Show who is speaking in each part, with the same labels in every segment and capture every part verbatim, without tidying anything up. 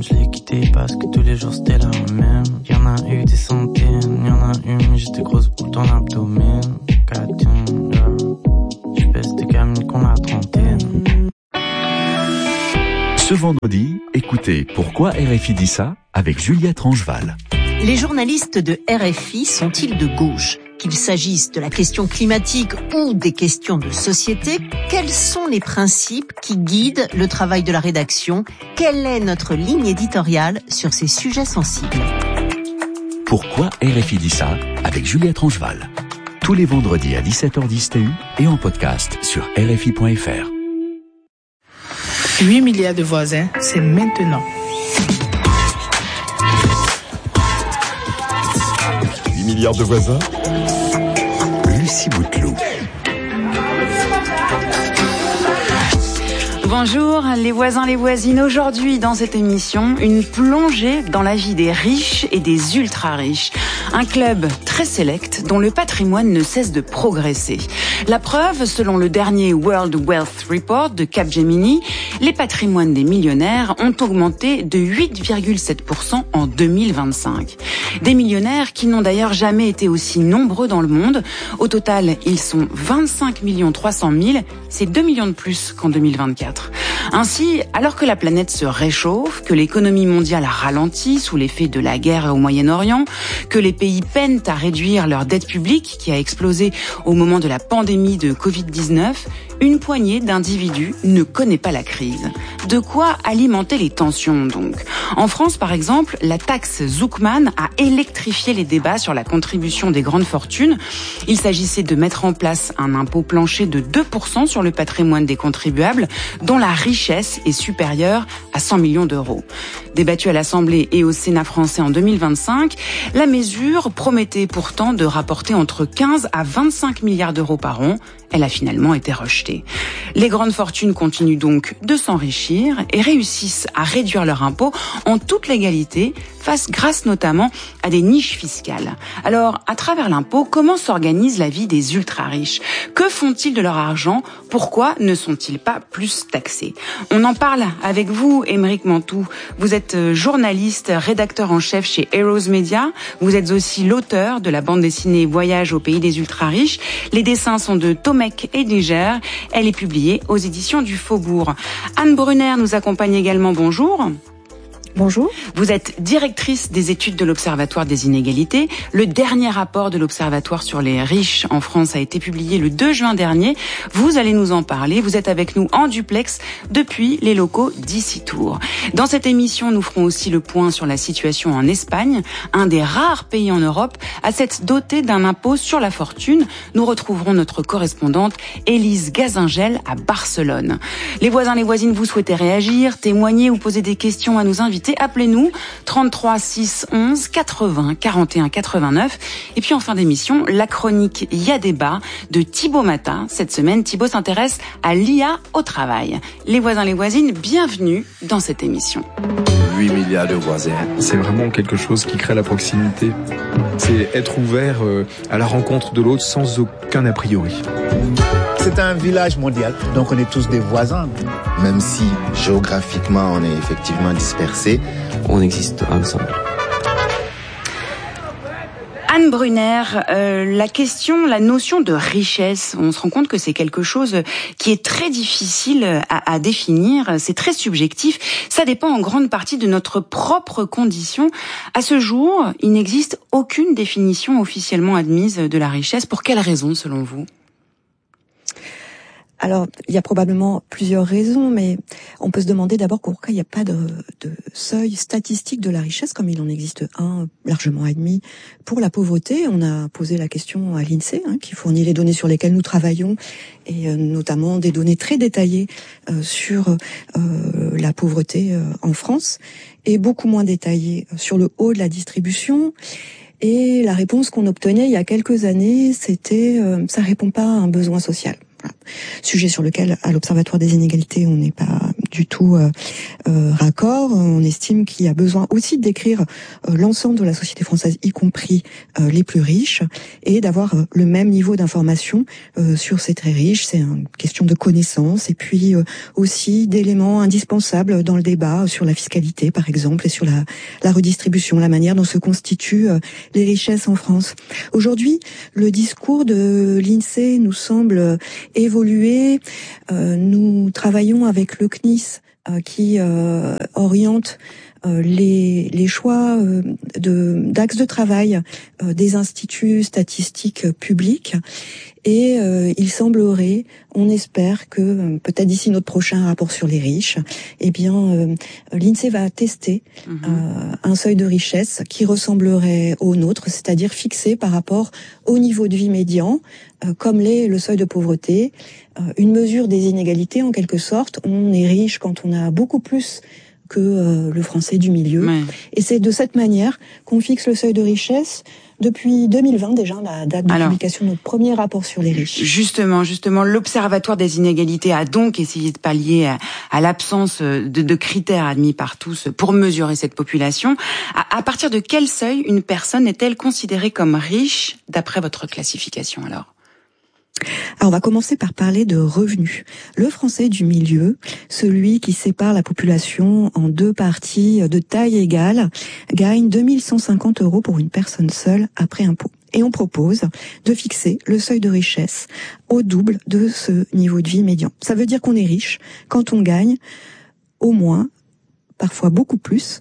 Speaker 1: je l'ai quitté parce que tous les jours c'était la même. Y'en a eu des centaines, y'en a eu mais j'étais grosse pour ton abdomen. Catine, je pèse des gamines qu'on a trentaine.
Speaker 2: Ce vendredi, écoutez Pourquoi R F I dit ça avec Juliette Rangeval.
Speaker 3: Les journalistes de R F I sont-ils de gauche ? Qu'il s'agisse de la question climatique ou des questions de société, quels sont les principes qui guident le travail de la rédaction ? Quelle est notre ligne éditoriale sur ces sujets sensibles ?
Speaker 2: Pourquoi R F I dit ça avec Juliette Rangeval. Tous les vendredis à dix-sept heures dix T U et en podcast sur R F I point F R.
Speaker 4: huit milliards de voisins, c'est maintenant.
Speaker 5: huit milliards de voisins.
Speaker 2: Lucie Bouteloup.
Speaker 6: Bonjour les voisins, les voisines. Aujourd'hui dans cette émission, une plongée dans la vie des riches et des ultra-riches. Un club très sélect dont le patrimoine ne cesse de progresser. La preuve, selon le dernier World Wealth Report de Capgemini, les patrimoines des millionnaires ont augmenté de huit virgule sept pour cent en deux mille vingt-cinq. Des millionnaires qui n'ont d'ailleurs jamais été aussi nombreux dans le monde. Au total, ils sont vingt-cinq millions trois cent mille, c'est deux millions de plus qu'en deux mille vingt-quatre. Ainsi, alors que la planète se réchauffe, que l'économie mondiale a ralenti sous l'effet de la guerre au Moyen-Orient, que les pays peinent à réduire leur dette publique qui a explosé au moment de la pandémie de covid dix-neuf, une poignée d'individus ne connaît pas la crise. De quoi alimenter les tensions donc. En France par exemple, la taxe Zuckman a électrifié les débats sur la contribution des grandes fortunes. Il s'agissait de mettre en place un impôt plancher de deux pour cent sur le patrimoine des contribuables dont la richesse est supérieure à cent millions d'euros. Débattue à l'Assemblée et au Sénat français en deux mille vingt-cinq, la mesure promettait pourtant de rapporter entre quinze à vingt-cinq milliards d'euros par an. Elle a finalement été rejetée. Les grandes fortunes continuent donc de s'enrichir et réussissent à réduire leur impôt en toute légalité, face grâce notamment à des niches fiscales. Alors, à travers l'impôt, comment s'organise la vie des ultra-riches ? Que font-ils de leur argent ? Pourquoi ne sont-ils pas plus taxés ? On en parle avec vous, Émeric Mantoux. Vous êtes journaliste, rédacteur en chef chez Heroes Media. Vous êtes aussi l'auteur de la bande dessinée Voyage au pays des ultra-riches. Les dessins sont de Tomek et Niger. Elle est publiée aux éditions du Faubourg. Anne Brunner nous accompagne également. Bonjour.
Speaker 7: Bonjour.
Speaker 6: Vous êtes directrice des études de l'Observatoire des inégalités. Le dernier rapport de l'Observatoire sur les riches en France a été publié le deux juin dernier. Vous allez nous en parler. Vous êtes avec nous en duplex depuis les locaux d'Ici Tour. Dans cette émission, nous ferons aussi le point sur la situation en Espagne, un des rares pays en Europe à s'être doté d'un impôt sur la fortune. Nous retrouverons notre correspondante Élise Gazingel à Barcelone. Les voisins, les voisines, vous souhaitez réagir, témoigner ou poser des questions à nos invités? Appelez-nous trente-trois six onze quatre-vingts quarante et un quatre-vingt-neuf. Et puis en fin d'émission, la chronique Il y a débat de Thibaut Matin. Cette semaine, Thibaut s'intéresse à l'I A au travail. Les voisins, les voisines, bienvenue dans cette émission.
Speaker 8: huit milliards de voisins.
Speaker 9: C'est vraiment quelque chose qui crée la proximité. C'est être ouvert à la rencontre de l'autre sans aucun a priori.
Speaker 10: C'est un village mondial, donc on est tous des voisins.
Speaker 11: Même si géographiquement on est effectivement dispersés,
Speaker 12: on existe ensemble.
Speaker 6: Anne Brunner, euh, la question, la notion de richesse, on se rend compte que c'est quelque chose qui est très difficile à, à définir, c'est très subjectif, ça dépend en grande partie de notre propre condition. À ce jour, il n'existe aucune définition officiellement admise de la richesse. Pour quelles raisons, selon vous ?
Speaker 7: Alors, il y a probablement plusieurs raisons, mais on peut se demander d'abord pourquoi il n'y a pas de, de seuil statistique de la richesse, comme il en existe un largement admis pour la pauvreté. On a posé la question à l'INSEE, hein, qui fournit les données sur lesquelles nous travaillons, et euh, notamment des données très détaillées euh, sur euh, la pauvreté euh, en France, et beaucoup moins détaillées sur le haut de la distribution. Et la réponse qu'on obtenait il y a quelques années, c'était euh, ça répond pas à un besoin social. Voilà. Sujet sur lequel, à l'Observatoire des inégalités, on n'est pas du tout euh, euh, raccord. On estime qu'il y a besoin aussi de décrire euh, l'ensemble de la société française, y compris euh, les plus riches, et d'avoir euh, le même niveau d'information euh, sur ces très riches. C'est une question de connaissance et puis euh, aussi d'éléments indispensables dans le débat sur la fiscalité, par exemple, et sur la, la redistribution, la manière dont se constituent euh, les richesses en France. Aujourd'hui, le discours de l'INSEE nous semble évoluer. Euh, nous travaillons avec le C N I S euh, qui euh, oriente euh, les, les choix euh, de, d'axes de travail euh, des instituts statistiques publics. Et euh, il semblerait, on espère que euh, peut-être d'ici notre prochain rapport sur les riches, eh bien euh, l'INSEE va tester mmh. euh, un seuil de richesse qui ressemblerait au nôtre, c'est-à-dire fixé par rapport au niveau de vie médian, euh, comme l'est le seuil de pauvreté, euh, une mesure des inégalités en quelque sorte. On est riche quand on a beaucoup plus que euh, le Français du milieu. Ouais. Et c'est de cette manière qu'on fixe le seuil de richesse depuis deux mille vingt déjà, la date de Alors, publication de notre premier rapport sur les riches.
Speaker 6: Justement, justement, l'Observatoire des inégalités a donc essayé de pallier à, à l'absence de, de critères admis par tous pour mesurer cette population. À, à partir de quel seuil une personne est-elle considérée comme riche d'après votre classification alors ?
Speaker 7: Alors on va commencer par parler de revenus. Le Français du milieu, celui qui sépare la population en deux parties de taille égale, gagne deux mille cent cinquante euros pour une personne seule après impôt. Et on propose de fixer le seuil de richesse au double de ce niveau de vie médian. Ça veut dire qu'on est riche quand on gagne au moins, parfois beaucoup plus,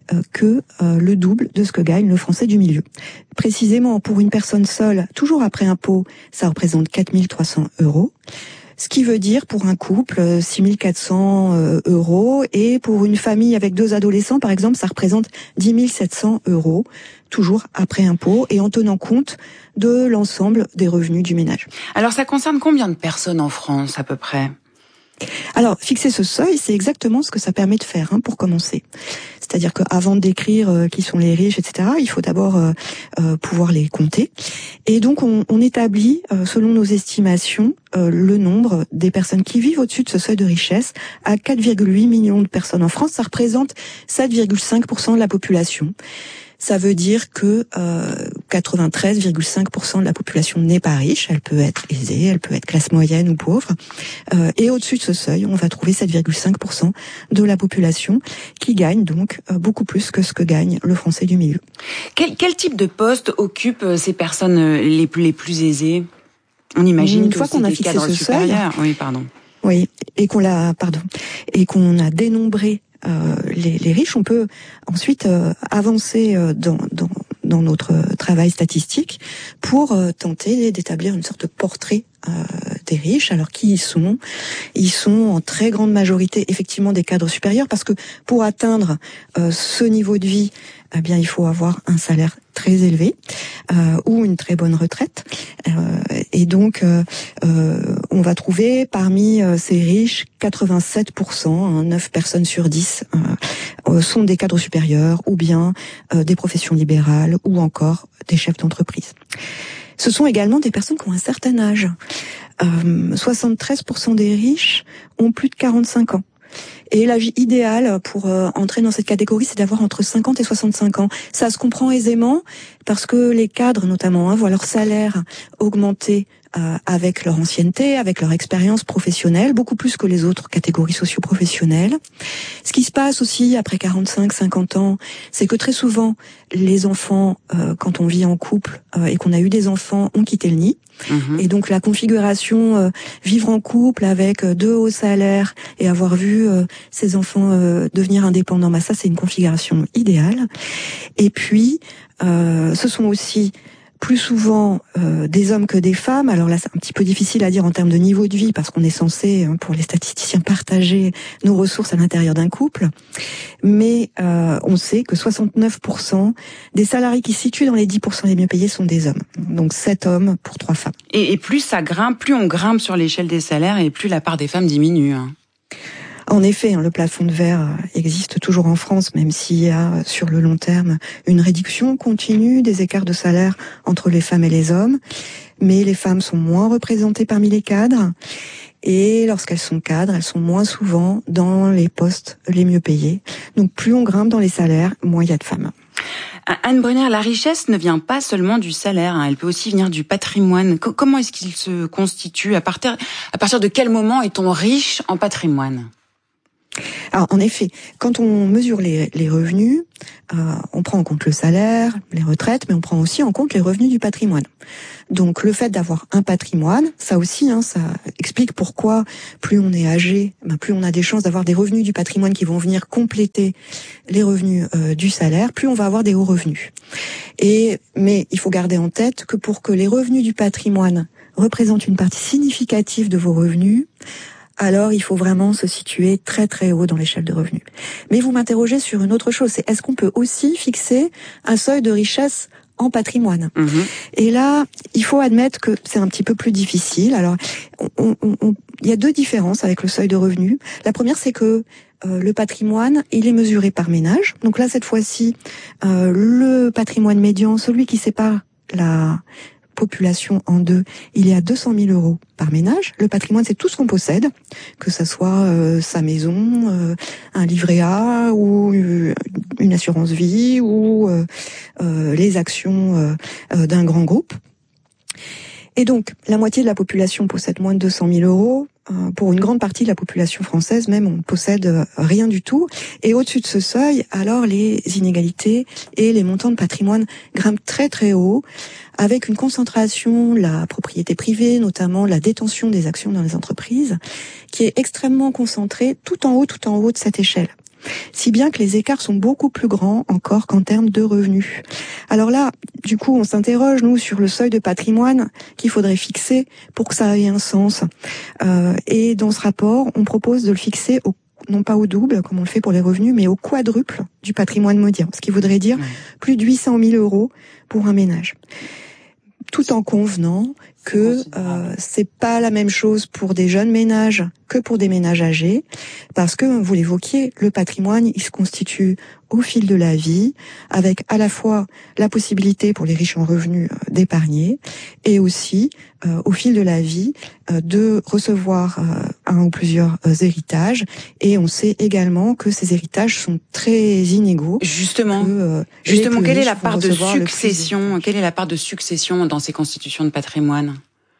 Speaker 7: que euh, le double de ce que gagne le Français du milieu. Précisément, pour une personne seule, toujours après impôt, ça représente quatre mille trois cents euros. Ce qui veut dire, pour un couple, six mille quatre cents euros. Et pour une famille avec deux adolescents, par exemple, ça représente dix mille sept cents euros, toujours après impôt, et en tenant compte de l'ensemble des revenus du ménage.
Speaker 6: Alors, ça concerne combien de personnes en France, à peu près ?
Speaker 7: Alors, fixer ce seuil, c'est exactement ce que ça permet de faire, hein, pour commencer. C'est-à-dire qu'avant de décrire euh, qui sont les riches, et cetera, il faut d'abord euh, euh, pouvoir les compter. Et donc, on, on établit, euh, selon nos estimations, euh, le nombre des personnes qui vivent au-dessus de ce seuil de richesse à quatre virgule huit millions de personnes en France. Ça représente sept virgule cinq pour cent de la population. Ça veut dire que euh, quatre-vingt-treize virgule cinq pour cent de la population n'est pas riche. Elle peut être aisée, elle peut être classe moyenne ou pauvre. Euh, et au-dessus de ce seuil, on va trouver sept virgule cinq pour cent de la population qui gagne donc euh, beaucoup plus que ce que gagne le Français du milieu.
Speaker 6: Quel, quel type de poste occupent ces personnes les plus, les plus aisées ? On imagine
Speaker 7: Une
Speaker 6: que
Speaker 7: fois
Speaker 6: c'est
Speaker 7: qu'on a
Speaker 6: des
Speaker 7: fixé
Speaker 6: cadres
Speaker 7: ce
Speaker 6: supérieurs.
Speaker 7: seuil,
Speaker 6: oui, pardon.
Speaker 7: Oui, et qu'on l'a, pardon, et qu'on a dénombré Euh, les, les riches, on peut ensuite euh, avancer euh, dans, dans, dans notre travail statistique pour euh, tenter d'établir une sorte de portrait euh, des riches. Alors qui ils sont ? Ils sont en très grande majorité effectivement des cadres supérieurs, parce que pour atteindre euh, ce niveau de vie, eh bien il faut avoir un salaire très élevé euh, ou une très bonne retraite. Euh, et donc euh, euh, on va trouver parmi euh, ces riches quatre-vingt-sept pour cent, hein, neuf personnes sur dix euh, sont des cadres supérieurs ou bien euh, des professions libérales ou encore des chefs d'entreprise. Ce sont également des personnes qui ont un certain âge. Euh, soixante-treize pour cent des riches ont plus de quarante-cinq ans. Et l'âge idéal pour euh, entrer dans cette catégorie, c'est d'avoir entre cinquante et soixante-cinq ans. Ça se comprend aisément parce que les cadres, notamment, hein, voient leur salaire augmenter euh, avec leur ancienneté, avec leur expérience professionnelle, beaucoup plus que les autres catégories socio-professionnelles. Ce qui se passe aussi après quarante-cinq, cinquante ans, c'est que très souvent, les enfants, euh, quand on vit en couple euh, et qu'on a eu des enfants, ont quitté le nid. Mmh. Et donc la configuration euh, vivre en couple avec euh, deux hauts salaires et avoir vu euh, ses enfants euh, devenir indépendants, bah ça c'est une configuration idéale. Et puis euh, ce sont aussi plus souvent euh, des hommes que des femmes. Alors là, c'est un petit peu difficile à dire en termes de niveau de vie, parce qu'on est censé, hein, pour les statisticiens, partager nos ressources à l'intérieur d'un couple. Mais euh, on sait que soixante-neuf pour cent des salariés qui se situent dans les dix pour cent les mieux payés sont des hommes. Donc sept hommes pour trois femmes.
Speaker 6: Et, et plus ça grimpe, plus on grimpe sur l'échelle des salaires et plus la part des femmes diminue, hein.
Speaker 7: En effet, le plafond de verre existe toujours en France, même s'il y a sur le long terme une réduction continue des écarts de salaire entre les femmes et les hommes. Mais les femmes sont moins représentées parmi les cadres. Et lorsqu'elles sont cadres, elles sont moins souvent dans les postes les mieux payés. Donc plus on grimpe dans les salaires, moins il y a de femmes.
Speaker 6: Anne Brunner, la richesse ne vient pas seulement du salaire, hein, elle peut aussi venir du patrimoine. C- comment est-ce qu'il se constitue ? À partir, à partir de quel moment est-on riche en patrimoine ?
Speaker 7: Alors en effet, quand on mesure les, les revenus, euh, on prend en compte le salaire, les retraites, mais on prend aussi en compte les revenus du patrimoine. Donc le fait d'avoir un patrimoine, ça aussi, hein, ça explique pourquoi plus on est âgé, ben, plus on a des chances d'avoir des revenus du patrimoine qui vont venir compléter les revenus euh, du salaire, plus on va avoir des hauts revenus. Et mais il faut garder en tête que pour que les revenus du patrimoine représentent une partie significative de vos revenus, alors il faut vraiment se situer très très haut dans l'échelle de revenus. Mais vous m'interrogez sur une autre chose, c'est est-ce qu'on peut aussi fixer un seuil de richesse en patrimoine ? Mmh. Et là, il faut admettre que c'est un petit peu plus difficile. Alors, on, on, on, il y a deux différences avec le seuil de revenus. La première, c'est que euh, le patrimoine, il est mesuré par ménage. Donc là, cette fois-ci, euh, le patrimoine médian, celui qui sépare la population en deux, il est à deux cent mille euros par ménage. Le patrimoine, c'est tout ce qu'on possède, que ça soit euh, sa maison, euh, un livret A ou euh, une assurance vie ou euh, euh, les actions euh, euh, d'un grand groupe. Et donc, la moitié de la population possède moins de deux cent mille euros. Euh, pour une grande partie de la population française, même, on ne possède euh, rien du tout. Et au-dessus de ce seuil, alors les inégalités et les montants de patrimoine grimpent très très haut, avec une concentration, la propriété privée, notamment la détention des actions dans les entreprises, qui est extrêmement concentrée tout en haut, tout en haut de cette échelle. Si bien que les écarts sont beaucoup plus grands encore qu'en termes de revenus. Alors là, du coup, on s'interroge, nous, sur le seuil de patrimoine qu'il faudrait fixer pour que ça ait un sens. Euh, et dans ce rapport, on propose de le fixer au, non pas au double, comme on le fait pour les revenus, mais au quadruple du patrimoine médian, ce qui voudrait dire plus de huit cent mille euros pour un ménage. Tout en convenant que euh, c'est pas la même chose pour des jeunes ménages que pour des ménages âgés, parce que, vous l'évoquiez, le patrimoine, il se constitue au fil de la vie, avec à la fois la possibilité pour les riches en revenus euh, d'épargner, et aussi, euh, au fil de la vie, euh, de recevoir euh, un ou plusieurs euh, héritages, et on sait également que ces héritages sont très inégaux.
Speaker 6: Justement,
Speaker 7: que, euh,
Speaker 6: justement, quelle est la part de succession, quelle est la part de succession dans ces constitutions de patrimoine ?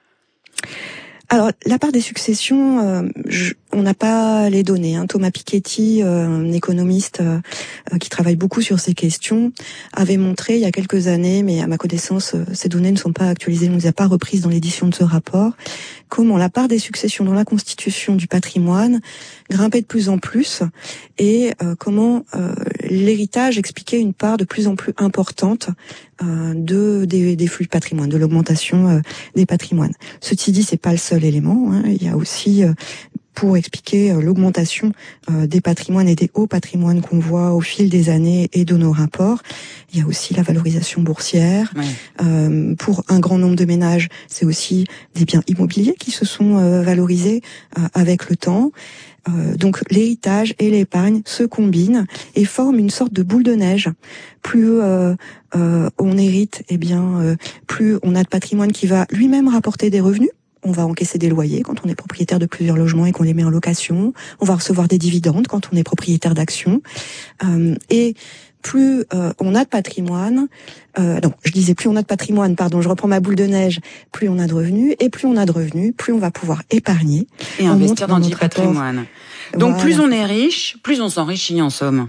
Speaker 7: Alors, la part des successions, euh, je, on n'a pas les données. Hein. Thomas Piketty, euh, un économiste euh, qui travaille beaucoup sur ces questions, avait montré il y a quelques années, mais à ma connaissance, euh, ces données ne sont pas actualisées, on ne les a pas reprises dans l'édition de ce rapport, comment la part des successions dans la constitution du patrimoine grimpait de plus en plus et euh, comment euh, l'héritage expliquait une part de plus en plus importante euh, de des, des flux de patrimoine, de l'augmentation euh, des patrimoines. Ceci dit, c'est pas le seul élément. Hein. Il y a aussi euh, pour expliquer euh, l'augmentation euh, des patrimoines et des hauts patrimoines qu'on voit au fil des années et de nos rapports. Il y a aussi la valorisation boursière. Oui. Euh, pour un grand nombre de ménages, c'est aussi des biens immobiliers qui se sont euh, valorisés euh, avec le temps. Euh, donc l'héritage et l'épargne se combinent et forment une sorte de boule de neige. Plus euh, euh, on hérite, eh bien, euh, plus on a de patrimoine qui va lui-même rapporter des revenus. On va encaisser des loyers quand on est propriétaire de plusieurs logements et qu'on les met en location. On va recevoir des dividendes quand on est propriétaire d'actions. Euh, et plus euh, on a de patrimoine, euh, non, je disais plus on a de patrimoine, pardon, je reprends ma boule de neige, plus on a de revenus, et plus on a de revenus, plus on va pouvoir épargner.
Speaker 6: Et on investir dans, dans du patrimoine. Rapport. Donc voilà. Plus on est riche, plus on s'enrichit en somme.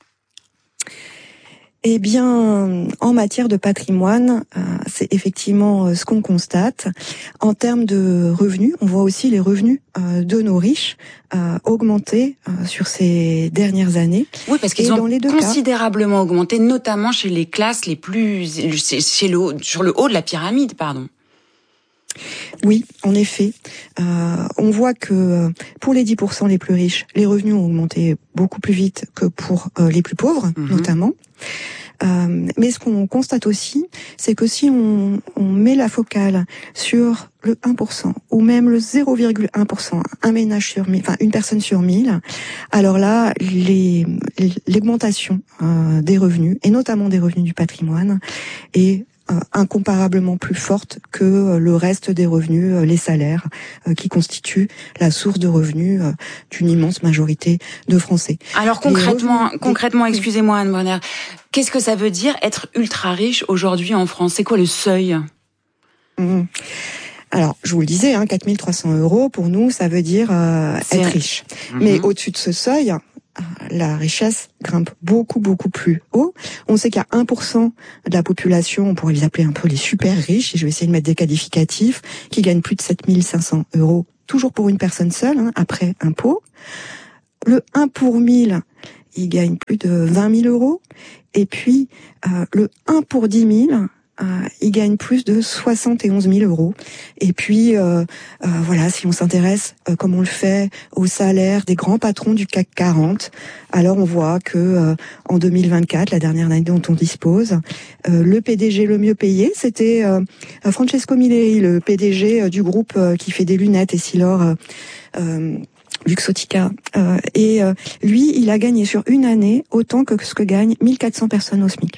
Speaker 7: Eh bien, en matière de patrimoine, euh, c'est effectivement ce qu'on constate. En termes de revenus, on voit aussi les revenus euh, de nos riches euh, augmenter euh, sur ces dernières années.
Speaker 6: Oui, parce qu'ils ont dans les deux considérablement cas, augmenté, notamment chez les classes les plus, chez le haut, sur le haut de la pyramide, pardon.
Speaker 7: Oui, en effet. Euh, on voit que pour les dix pour cent les plus riches, les revenus ont augmenté beaucoup plus vite que pour euh, les plus pauvres, mmh. notamment. Euh, mais ce qu'on constate aussi, c'est que si on, on met la focale sur le un pour cent ou même le zéro virgule un pour cent, un ménage sur mille, enfin une personne sur mille, alors là, les, l'augmentation euh, des revenus, et notamment des revenus du patrimoine, est euh, incomparablement plus forte que euh, le reste des revenus, euh, les salaires, euh, qui constituent la source de revenus euh, d'une immense majorité de Français.
Speaker 6: Alors concrètement, revenus... concrètement, excusez-moi Anne Brunner, qu'est-ce que ça veut dire être ultra riche aujourd'hui en France? C'est quoi le seuil?
Speaker 7: Mmh. Alors, je vous le disais, hein, quatre mille trois cents euros, pour nous, ça veut dire euh, être riche. Mmh. Mais au-dessus de ce seuil, la richesse grimpe beaucoup, beaucoup plus haut. On sait qu'il y a un pour cent de la population, on pourrait les appeler un peu les super riches, et je vais essayer de mettre des qualificatifs, qui gagnent plus de sept mille cinq cents euros, toujours pour une personne seule, hein, après impôt. Le un pour mille, il gagne plus de vingt mille euros. Et puis, euh, le un pour dix mille, Euh, il gagne plus de soixante et onze mille euros. Et puis, euh, euh, voilà, si on s'intéresse, euh, comme on le fait, au salaire des grands patrons du C A C quarante, alors on voit que euh, en deux mille vingt-quatre, la dernière année dont on dispose, euh, le P D G le mieux payé, c'était euh, Francesco Milleri, le P D G euh, du groupe euh, qui fait des lunettes Essilor euh, euh, Luxottica. Euh, et euh, lui, il a gagné sur une année autant que ce que gagnent mille quatre cents personnes au SMIC.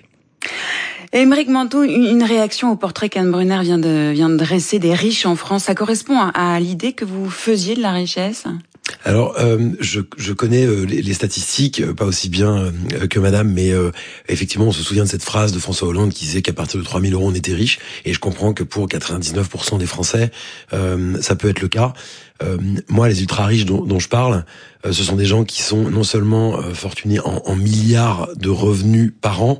Speaker 6: Aymeric Manteau, une réaction au portrait qu'Anne Brunner vient de, vient de dresser des riches en France. Ça correspond à, à l'idée que vous faisiez de la richesse?
Speaker 13: Alors, euh, je, je connais euh, les, les statistiques, euh, pas aussi bien euh, que madame, mais euh, effectivement, on se souvient de cette phrase de François Hollande qui disait qu'à partir de trois mille euros, on était riche, et je comprends que pour quatre-vingt-dix-neuf pour cent des Français, euh, ça peut être le cas. Euh, moi, les ultra-riches dont, dont je parle, euh, ce sont des gens qui sont non seulement euh, fortunés en, en milliards de revenus par an.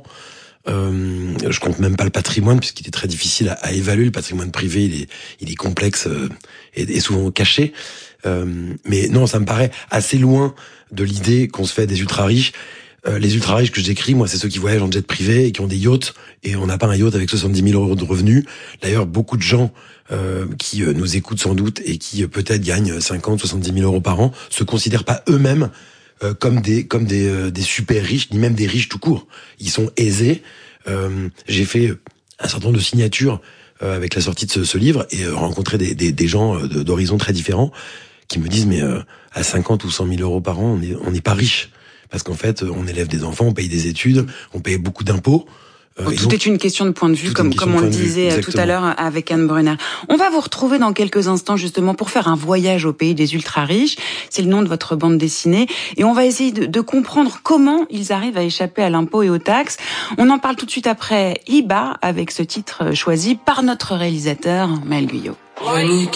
Speaker 13: Euh, je compte même pas le patrimoine, puisqu'il est très difficile à, à évaluer. Le patrimoine privé, il est, il est complexe euh, et, et souvent caché. Euh, mais non, ça me paraît assez loin de l'idée qu'on se fait des ultra-riches. Euh, les ultra-riches que je décris, moi, c'est ceux qui voyagent en jet privé et qui ont des yachts. Et on n'a pas un yacht avec soixante-dix mille euros de revenus. D'ailleurs, beaucoup de gens euh, qui euh, nous écoutent sans doute et qui euh, peut-être gagnent cinquante, soixante-dix mille euros par an se considèrent pas eux-mêmes Euh, comme des comme des euh, des super riches, ni même des riches tout court. Ils sont aisés. Euh, j'ai fait un certain nombre de signatures euh, avec la sortie de ce, ce livre et euh, rencontré des, des des gens euh, d'horizons très différents qui me disent mais euh, à cinquante ou cent mille euros par an, on est on n'est pas riche parce qu'en fait on élève des enfants, on paye des études, on paye beaucoup d'impôts.
Speaker 6: Euh, tout donc, est une question de point de vue, comme, comme on le disait tout à l'heure avec Anne Brunner. On va vous retrouver dans quelques instants justement pour faire un voyage au pays des ultra-riches. C'est le nom de votre bande dessinée. Et on va essayer de, de comprendre comment ils arrivent à échapper à l'impôt et aux taxes. On en parle tout de suite après Iba avec ce titre choisi par notre réalisateur Maël Guyot.